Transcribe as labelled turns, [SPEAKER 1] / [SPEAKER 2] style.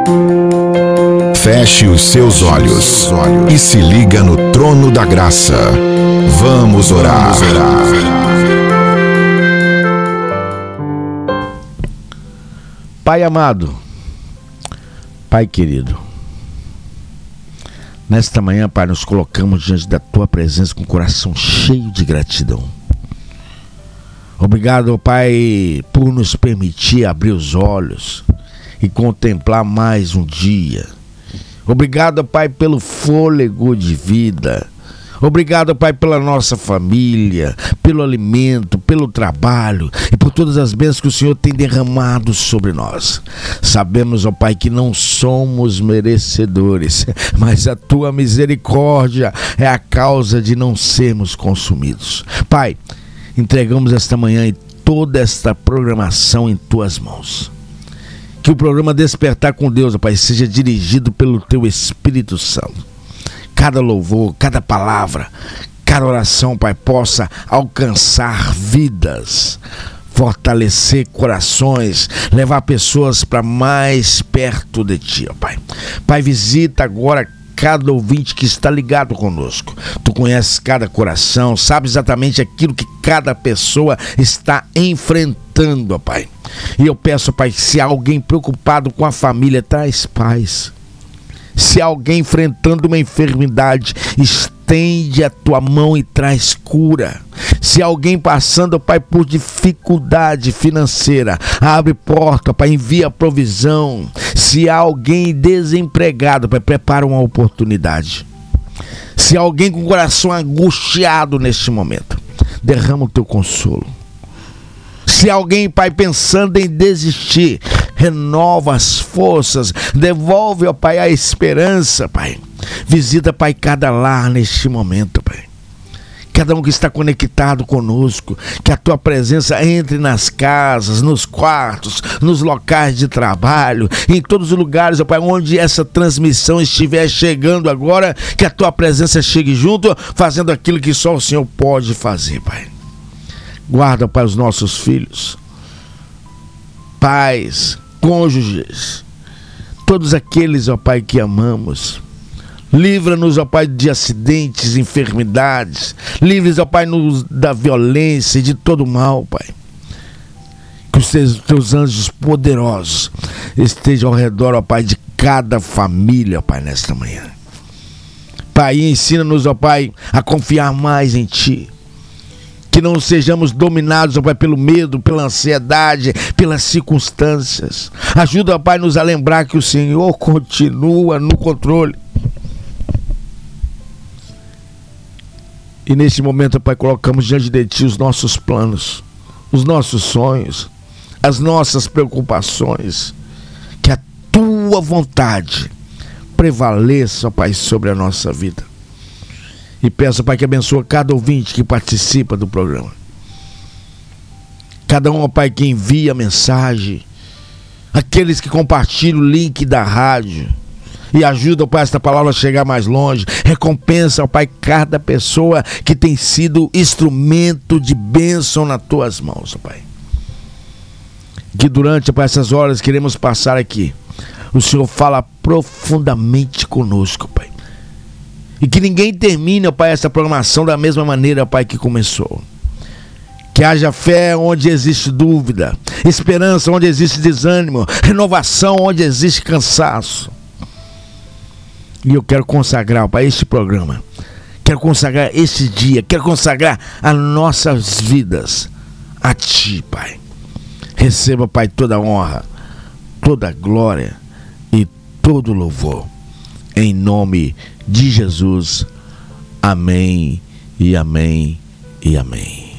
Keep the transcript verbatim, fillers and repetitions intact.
[SPEAKER 1] Feche os seus olhos e se liga no trono da graça. Vamos orar.
[SPEAKER 2] Pai amado, Pai querido, nesta manhã, Pai, nos colocamos diante da Tua presença com o coração cheio de gratidão. Obrigado, Pai, por nos permitir abrir os olhos e contemplar mais um dia. Obrigado, Pai, pelo fôlego de vida. Obrigado, Pai, pela nossa família, pelo alimento, pelo trabalho e por todas as bênçãos que o Senhor tem derramado sobre nós. Sabemos, ó Pai, que não somos merecedores, mas a Tua misericórdia é a causa de não sermos consumidos. Pai, entregamos esta manhã e toda esta programação em Tuas mãos. Que o programa Despertar com Deus, ó Pai, seja dirigido pelo Teu Espírito Santo. Cada louvor, cada palavra, cada oração, Pai, possa alcançar vidas, fortalecer corações, levar pessoas para mais perto de Ti, ó Pai. Pai, visita agora cada ouvinte que está ligado conosco. Tu conheces cada coração, sabe exatamente aquilo que cada pessoa está enfrentando, ó Pai. E eu peço, Pai, que se há alguém preocupado com a família, traz paz. Se há alguém enfrentando uma enfermidade, estende a Tua mão e traz cura. Se há alguém passando, Pai, por dificuldade financeira, abre porta, Pai, envia provisão. Se há alguém desempregado, Pai, prepara uma oportunidade. Se há alguém com o coração angustiado neste momento, derrama o Teu consolo. Se há alguém, Pai, pensando em desistir, renova as forças, devolve, ó Pai, a esperança, Pai. Visita, Pai, cada lar neste momento, Pai. Cada um que está conectado conosco, que a Tua presença entre nas casas, nos quartos, nos locais de trabalho, em todos os lugares, ó Pai, onde essa transmissão estiver chegando agora, que a Tua presença chegue junto, fazendo aquilo que só o Senhor pode fazer, Pai. Guarda, Pai, os nossos filhos, pais, cônjuges, todos aqueles, ó Pai, que amamos. Livra-nos, ó Pai, de acidentes, enfermidades. Livra-nos, ó Pai, nos, da violência e de todo mal, Pai. Que os teus, teus anjos poderosos estejam ao redor, ó Pai, de cada família, ó Pai, nesta manhã. Pai, ensina-nos, ó Pai, a confiar mais em Ti. Que não sejamos dominados, ó Pai, pelo medo, pela ansiedade, pelas circunstâncias. Ajuda, ó Pai, nos a lembrar que o Senhor continua no controle. E neste momento, ó Pai, colocamos diante de Ti os nossos planos, os nossos sonhos, as nossas preocupações. Que a Tua vontade prevaleça, ó Pai, sobre a nossa vida. E peço, Pai, que abençoe cada ouvinte que participa do programa. Cada um, ó Pai, que envia mensagem. Aqueles que compartilham o link da rádio. E ajuda, ó Pai, esta palavra a chegar mais longe. Recompensa, ó Pai, cada pessoa que tem sido instrumento de bênção nas Tuas mãos, ó Pai. Que durante, ó Pai, essas horas que queremos passar aqui, o Senhor fala profundamente conosco, Pai. E que ninguém termine, ó Pai, essa programação da mesma maneira, ó Pai, que começou. Que haja fé onde existe dúvida, esperança onde existe desânimo, renovação onde existe cansaço. E eu quero consagrar, ó Pai, este programa. Quero consagrar este dia, quero consagrar as nossas vidas a Ti, Pai. Receba, Pai, toda a honra, toda a glória e todo o louvor. Em nome de Jesus. Amém e amém e amém.